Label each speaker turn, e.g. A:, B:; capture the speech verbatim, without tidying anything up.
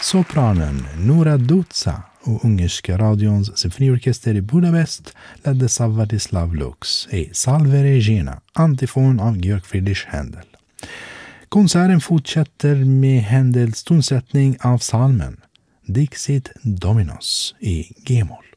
A: Sopranen Nora Dutsa och ungerska radions symfoniorkester i Budapest leddes av Władysław Lux i Salve Regina, antifon av Georg Friedrich Händel. Konserten fortsätter med Händels tonsättning av salmen Dixit Dominus i G-moll.